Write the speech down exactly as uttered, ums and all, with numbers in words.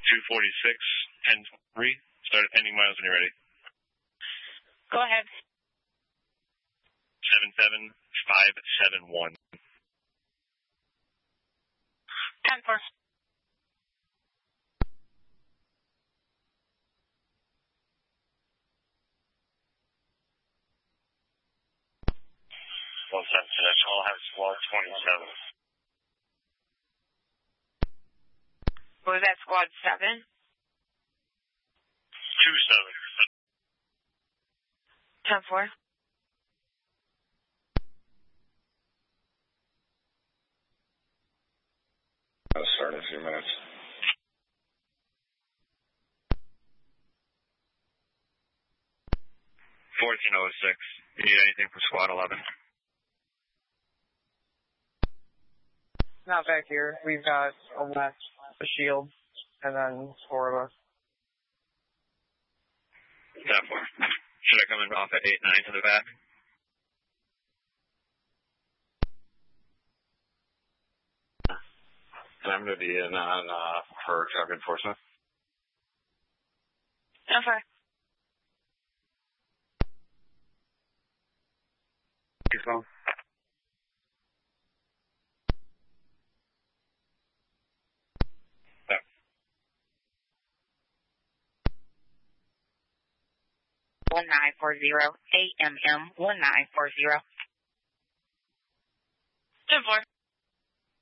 two forty-six, ten three. Start ending miles when you're ready. Go ahead. seven seven five seven one. ten four. One seven seven. I'll have squad twenty-seven. What was that, squad seven? Two seven. ten four. I'll start in a few minutes. fourteen oh six. You need anything for squad eleven? Not back here. We've got a left, a shield, and then four of us. That far. Should I come in off at eight nine to the back? And I'm going to be in on uh, for drug enforcement. ten four. Your phone. one nine four zero. A M M one nine four zero. ten four.